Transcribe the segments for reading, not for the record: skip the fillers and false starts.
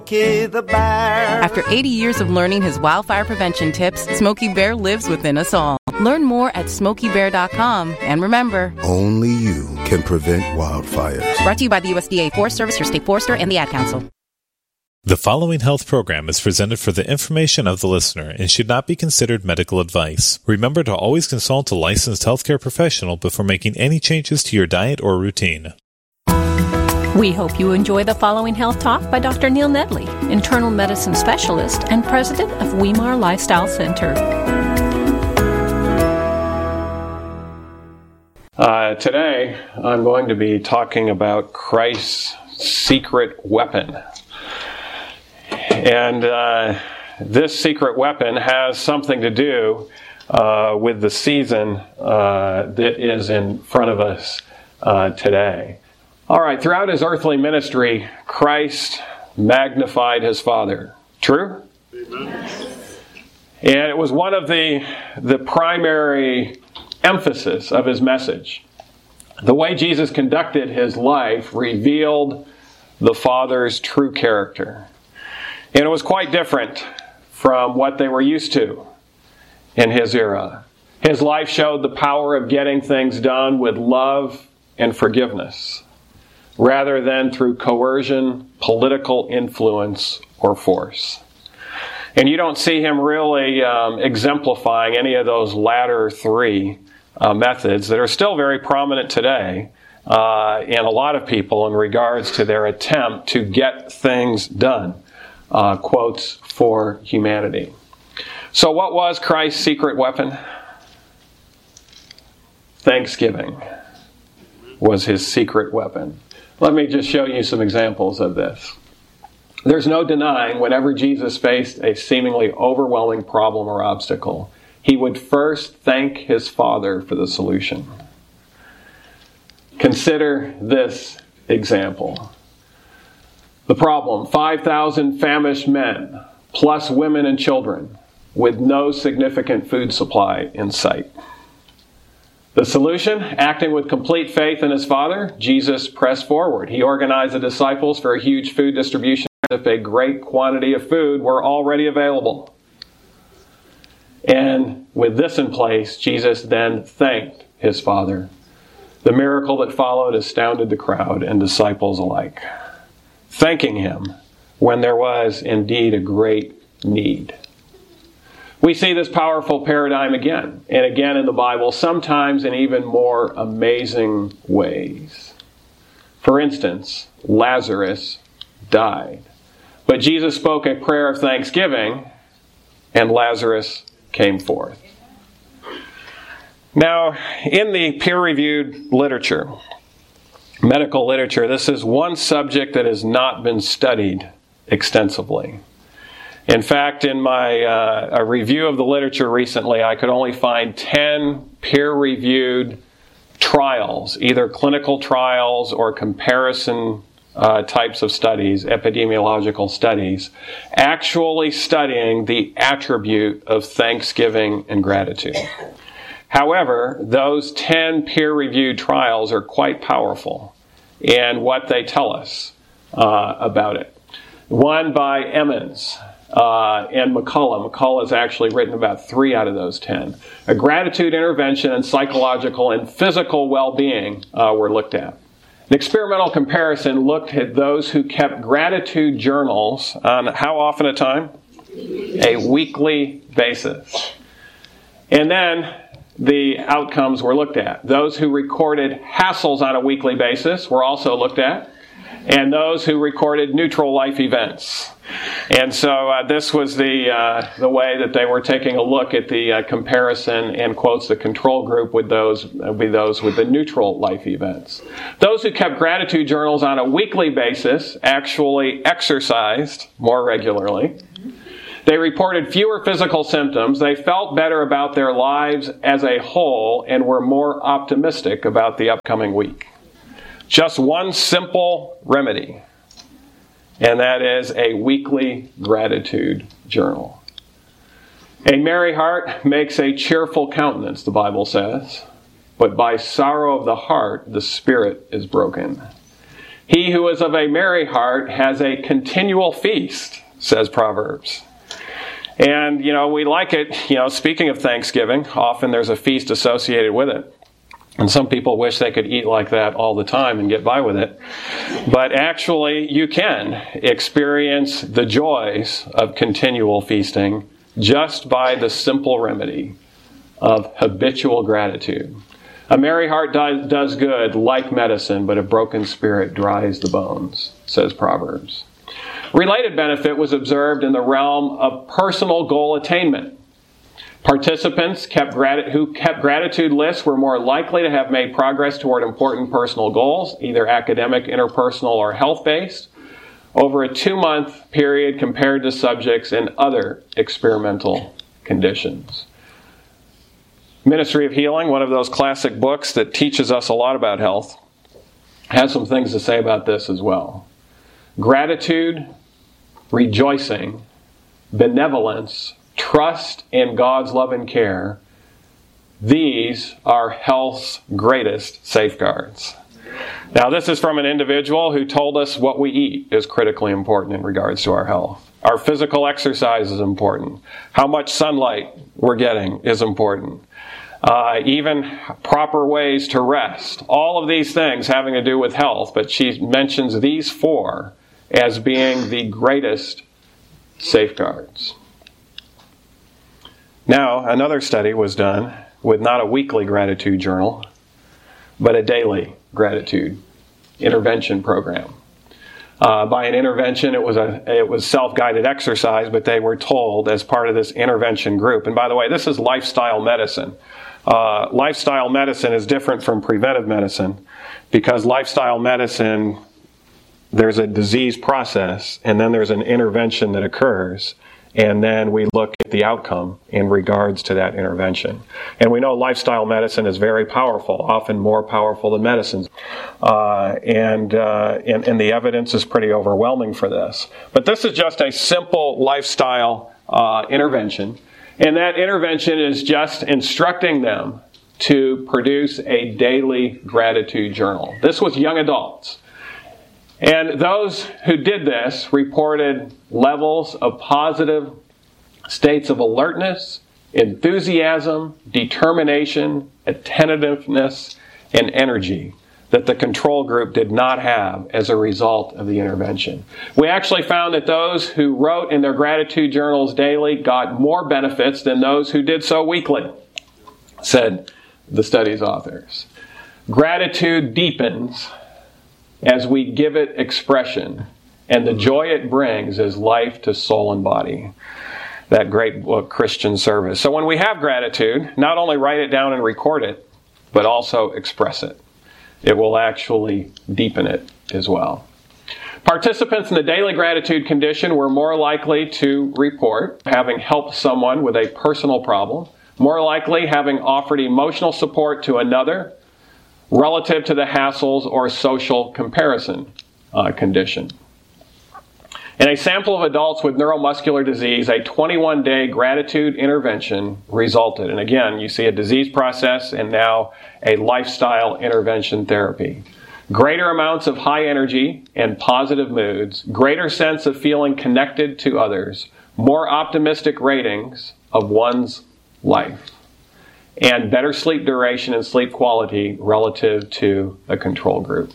The bear. After 80 years of learning his wildfire prevention tips, Smokey Bear lives within us all. Learn more at SmokeyBear.com. And remember, only you can prevent wildfires. Brought to you by the USDA Forest Service, your state forester, and the Ad Council. The following health program is presented for the information of the listener and should not be considered medical advice. Remember to always consult a licensed healthcare professional before making any changes to your diet or routine. We hope you enjoy the following health talk by Dr. Neil Nedley, internal medicine specialist and president of Weimar Lifestyle Center. Today, I'm going to be talking about Christ's secret weapon. And this secret weapon has something to do with the season that is in front of us today. All right, throughout his earthly ministry, Christ magnified his Father. True? Amen. And it was one of the primary emphasis of his message. The way Jesus conducted his life revealed the Father's true character. And it was quite different from what they were used to in his era. His life showed the power of getting things done with love and forgiveness, rather than through coercion, political influence, or force. And you don't see him really exemplifying any of those latter three methods that are still very prominent today in a lot of people in regards to their attempt to get things done. Quotes for humanity. So what was Christ's secret weapon? Thanksgiving was his secret weapon. Let me just show you some examples of this. There's no denying whenever Jesus faced a seemingly overwhelming problem or obstacle, he would first thank his Father for the solution. Consider this example. The problem, 5,000 famished men, plus women and children, with no significant food supply in sight. The solution, acting with complete faith in his Father, Jesus pressed forward. He organized the disciples for a huge food distribution as if a great quantity of food were already available. And with this in place, Jesus then thanked his Father. The miracle that followed astounded the crowd and disciples alike, thanking him when there was indeed a great need. We see this powerful paradigm again and again in the Bible, sometimes in even more amazing ways. For instance, Lazarus died, but Jesus spoke a prayer of thanksgiving, and Lazarus came forth. Now, in the peer-reviewed literature, medical literature, this is one subject that has not been studied extensively. In fact, in my a review of the literature recently, I could only find 10 peer-reviewed trials, either clinical trials or comparison types of studies, epidemiological studies, actually studying the attribute of thanksgiving and gratitude. However, those 10 peer-reviewed trials are quite powerful in what they tell us about it. One by Emmons and McCullough. McCullough has actually written about 3 out of those 10. A gratitude intervention and psychological and physical well-being were looked at. An experimental comparison looked at those who kept gratitude journals on how often a time? A weekly basis. And then the outcomes were looked at. Those who recorded hassles on a weekly basis were also looked at, and those who recorded neutral life events. And so this was the way that they were taking a look at the comparison and quotes the control group with those with the neutral life events. Those who kept gratitude journals on a weekly basis actually exercised more regularly. They reported fewer physical symptoms. They felt better about their lives as a whole and were more optimistic about the upcoming week. Just one simple remedy, and that is a weekly gratitude journal. A merry heart makes a cheerful countenance, the Bible says, but by sorrow of the heart the spirit is broken. He who is of a merry heart has a continual feast, says Proverbs. And, we like it, speaking of Thanksgiving, often there's a feast associated with it. And some people wish they could eat like that all the time and get by with it. But actually, you can experience the joys of continual feasting just by the simple remedy of habitual gratitude. A merry heart does good like medicine, but a broken spirit dries the bones, says Proverbs. Related benefit was observed in the realm of personal goal attainment. Participants who kept gratitude lists were more likely to have made progress toward important personal goals, either academic, interpersonal, or health-based, over a 2-month period compared to subjects in other experimental conditions. Ministry of Healing, one of those classic books that teaches us a lot about health, has some things to say about this as well. Gratitude, rejoicing, benevolence, trust in God's love and care, these are health's greatest safeguards. Now, this is from an individual who told us what we eat is critically important in regards to our health. Our physical exercise is important. How much sunlight we're getting is important. Even proper ways to rest. All of these things having to do with health, but she mentions these 4 as being the greatest safeguards. Now, another study was done with not a weekly gratitude journal, but a daily gratitude intervention program. By an intervention, it was self-guided exercise, but they were told as part of this intervention group. And by the way, this is lifestyle medicine. Lifestyle medicine is different from preventive medicine because lifestyle medicine, there's a disease process and then there's an intervention that occurs. And then we look at the outcome in regards to that intervention. And we know lifestyle medicine is very powerful, often more powerful than medicines. And the evidence is pretty overwhelming for this. But this is just a simple lifestyle intervention. And that intervention is just instructing them to produce a daily gratitude journal. This was young adults. And those who did this reported levels of positive states of alertness, enthusiasm, determination, attentiveness, and energy that the control group did not have as a result of the intervention. We actually found that those who wrote in their gratitude journals daily got more benefits than those who did so weekly, said the study's authors. Gratitude deepens as we give it expression, and the joy it brings is life to soul and body. That great book, Christian Service. So when we have gratitude, not only write it down and record it, but also express it. It will actually deepen it as well. Participants in the daily gratitude condition were more likely to report having helped someone with a personal problem, more likely having offered emotional support to another, relative to the hassles or social comparison condition. In a sample of adults with neuromuscular disease, a 21-day gratitude intervention resulted. And again, you see a disease process and now a lifestyle intervention therapy. Greater amounts of high energy and positive moods, greater sense of feeling connected to others, more optimistic ratings of one's life, and better sleep duration and sleep quality relative to a control group.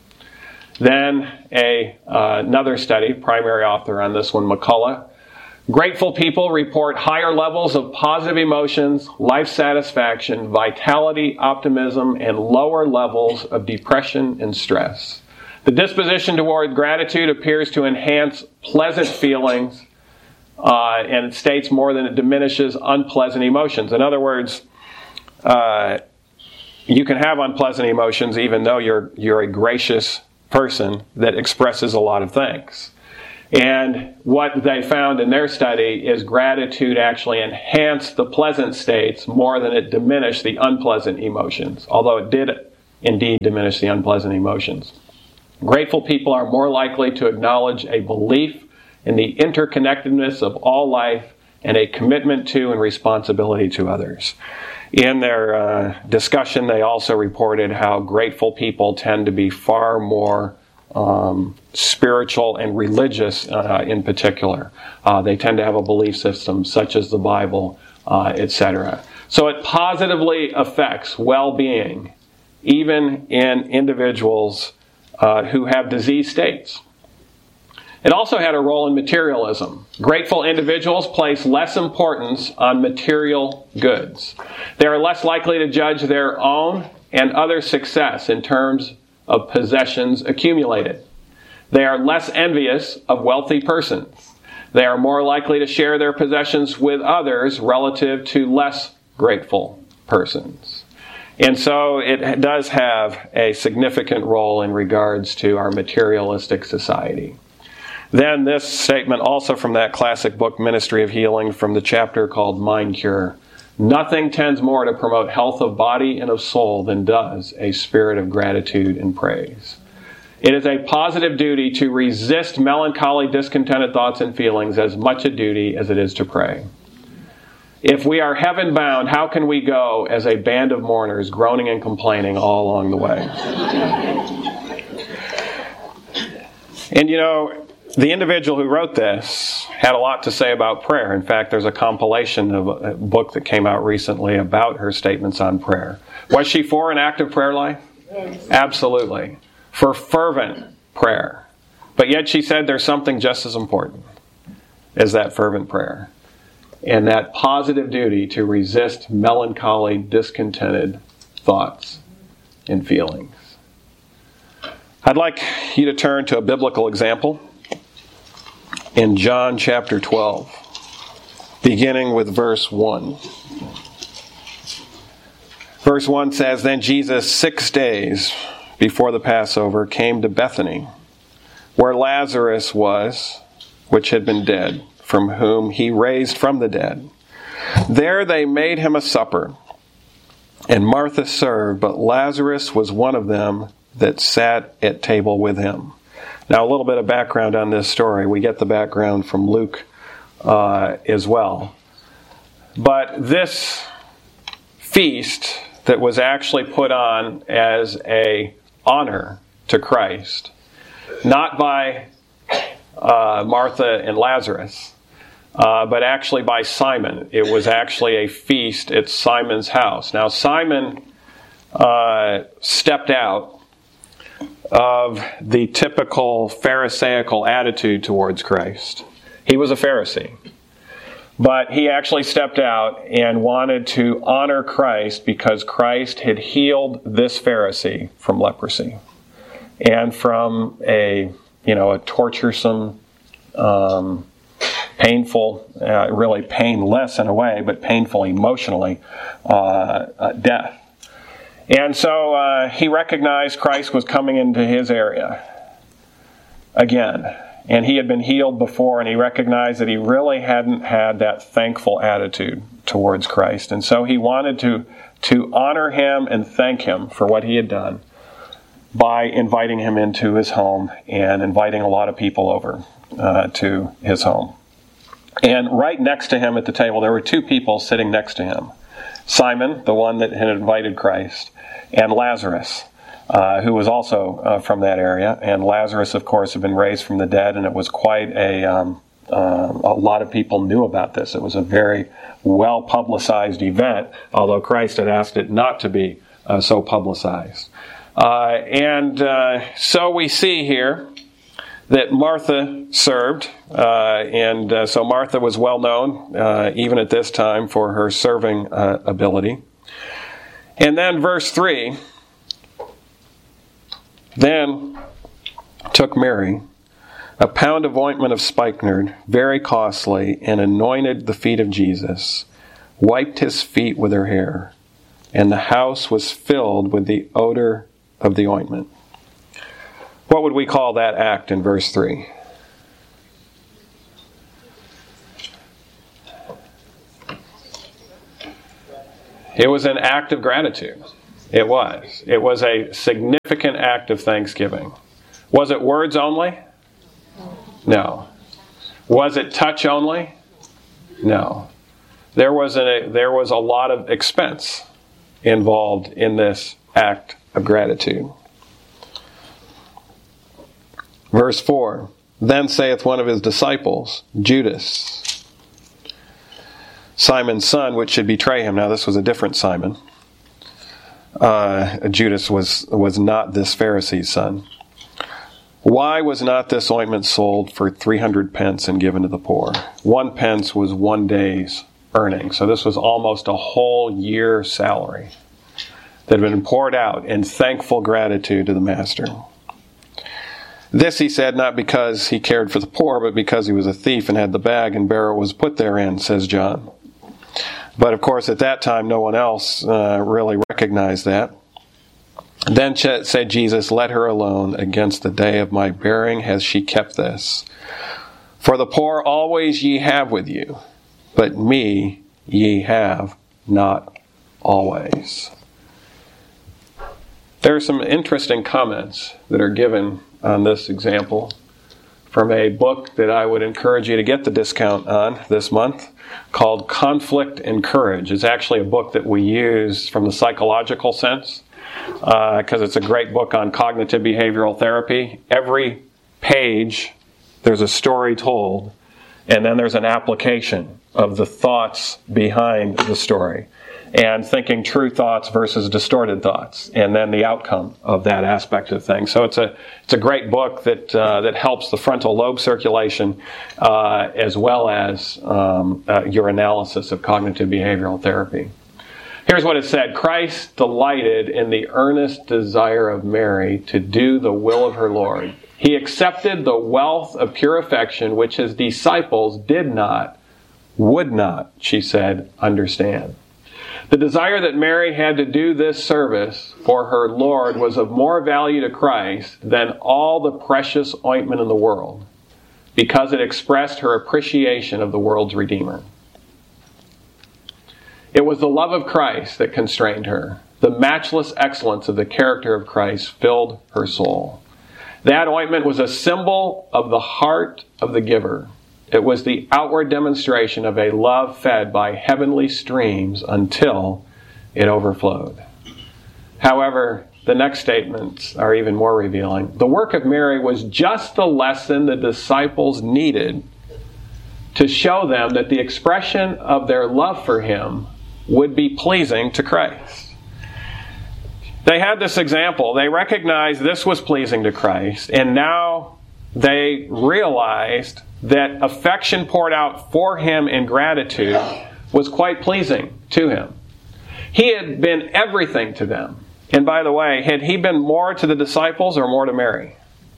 Then another study, primary author on this one, McCullough. Grateful people report higher levels of positive emotions, life satisfaction, vitality, optimism, and lower levels of depression and stress. The disposition toward gratitude appears to enhance pleasant feelings, and it states more than it diminishes unpleasant emotions. In other words, you can have unpleasant emotions even though you're a gracious person that expresses a lot of things. And what they found in their study is gratitude actually enhanced the pleasant states more than it diminished the unpleasant emotions, although it did indeed diminish the unpleasant emotions. Grateful people are more likely to acknowledge a belief in the interconnectedness of all life and a commitment to and responsibility to others. In their discussion, they also reported how grateful people tend to be far more spiritual and religious in particular. They tend to have a belief system such as the Bible, etc. So it positively affects well-being, even in individuals who have disease states. It also had a role in materialism. Grateful individuals place less importance on material goods. They are less likely to judge their own and other success in terms of possessions accumulated. They are less envious of wealthy persons. They are more likely to share their possessions with others relative to less grateful persons. And so it does have a significant role in regards to our materialistic society. Then this statement also from that classic book, Ministry of Healing, from the chapter called Mind Cure. Nothing tends more to promote health of body and of soul than does a spirit of gratitude and praise. It is a positive duty to resist melancholy, discontented thoughts and feelings as much a duty as it is to pray. If we are heaven-bound, how can we go as a band of mourners, groaning and complaining all along the way? And you know, the individual who wrote this had a lot to say about prayer. In fact, there's a compilation of a book that came out recently about her statements on prayer. Was she for an active prayer life? Yes. Absolutely. For fervent prayer. But yet she said there's something just as important as that fervent prayer. And that positive duty to resist melancholy, discontented thoughts and feelings. I'd like you to turn to a biblical example in John chapter 12, beginning with verse 1. Verse 1 says, Then Jesus, 6 days before the Passover, came to Bethany, where Lazarus was, which had been dead, from whom he raised from the dead. There they made him a supper, and Martha served, but Lazarus was one of them that sat at table with him. Now, a little bit of background on this story. We get the background from Luke as well. But this feast that was actually put on as an honor to Christ, not by Martha and Lazarus, but actually by Simon. It was actually a feast at Simon's house. Now, Simon stepped out of the typical Pharisaical attitude towards Christ. He was a Pharisee. But he actually stepped out and wanted to honor Christ because Christ had healed this Pharisee from leprosy and from a torturesome, painful, really painless in a way, but painful emotionally, death. And so he recognized Christ was coming into his area again. And he had been healed before, and he recognized that he really hadn't had that thankful attitude towards Christ. And so he wanted to honor him and thank him for what he had done by inviting him into his home and inviting a lot of people over to his home. And right next to him at the table, there were two people sitting next to him. Simon, the one that had invited Christ, and Lazarus, who was also from that area. And Lazarus, of course, had been raised from the dead, and it was quite a lot of people knew about this. It was a very well-publicized event, although Christ had asked it not to be so publicized. So we see here that Martha served, and so Martha was well known, even at this time, for her serving ability. And then verse 3, Then took Mary a pound of ointment of spikenard, very costly, and anointed the feet of Jesus, wiped his feet with her hair, and the house was filled with the odor of the ointment. What would we call that act in verse 3? It was an act of gratitude. It was. It was a significant act of thanksgiving. Was it words only? No. Was it touch only? No. There was a lot of expense involved in this act of gratitude. Verse 4, then saith one of his disciples, Judas, Simon's son, which should betray him. Now this was a different Simon. Judas was not this Pharisee's son. Why was not this ointment sold for 300 pence and given to the poor? 1 pence was 1 day's earning. So this was almost a whole year's salary that had been poured out in thankful gratitude to the master. This he said not because he cared for the poor, but because he was a thief and had the bag and barrel was put therein, says John. But of course at that time no one else really recognized that. Then said Jesus, let her alone. Against the day of my bearing has she kept this. For the poor always ye have with you, but me ye have not always. There are some interesting comments that are given on this example from a book that I would encourage you to get the discount on this month called Conflict and Courage. It's actually a book that we use from the psychological sense because it's a great book on cognitive behavioral therapy. Every page there's a story told, and then there's an application of the thoughts behind the story, and thinking true thoughts versus distorted thoughts, and then the outcome of that aspect of things. So it's a great book that helps the frontal lobe circulation as well as your analysis of cognitive behavioral therapy. Here's what it said. Christ delighted in the earnest desire of Mary to do the will of her Lord. He accepted the wealth of pure affection which his disciples would not, she said, understand. The desire that Mary had to do this service for her Lord was of more value to Christ than all the precious ointment in the world, because it expressed her appreciation of the world's Redeemer. It was the love of Christ that constrained her. The matchless excellence of the character of Christ filled her soul. That ointment was a symbol of the heart of the giver. It was the outward demonstration of a love fed by heavenly streams until it overflowed. However, the next statements are even more revealing. The work of Mary was just the lesson the disciples needed to show them that the expression of their love for him would be pleasing to Christ. They had this example. They recognized this was pleasing to Christ, and now they realized that affection poured out for him in gratitude was quite pleasing to him. He had been everything to them. And by the way, had he been more to the disciples or more to Mary?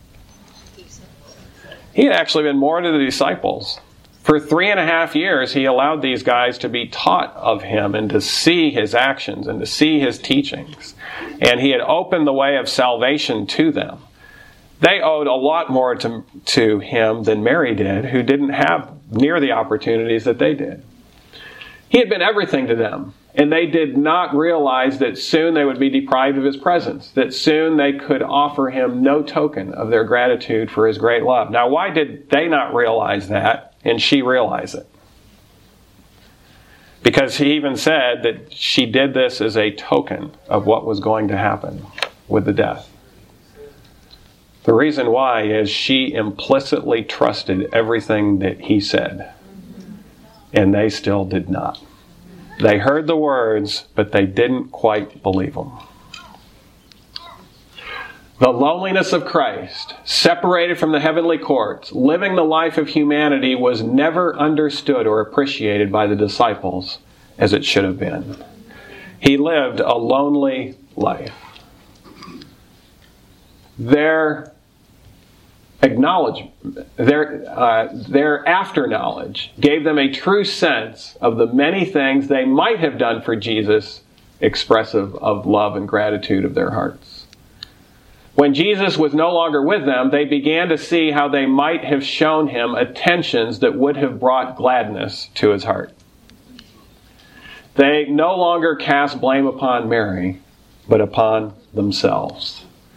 He had actually been more to the disciples. For 3.5 years, he allowed these guys to be taught of him and to see his actions and to see his teachings. And he had opened the way of salvation to them. They owed a lot more to him than Mary did, who didn't have near the opportunities that they did. He had been everything to them, and they did not realize that soon they would be deprived of his presence, that soon they could offer him no token of their gratitude for his great love. Now, why did they not realize that, and she realize it? Because he even said that she did this as a token of what was going to happen with the death. The reason why is she implicitly trusted everything that he said. And they still did not. They heard the words, but they didn't quite believe them. The loneliness of Christ, separated from the heavenly courts, living the life of humanity, was never understood or appreciated by the disciples as it should have been. He lived a lonely life. Their after knowledge gave them a true sense of the many things they might have done for Jesus, expressive of love and gratitude of their hearts. When Jesus was no longer with them, they began to see how they might have shown him attentions that would have brought gladness to his heart. They no longer cast blame upon Mary, but upon themselves.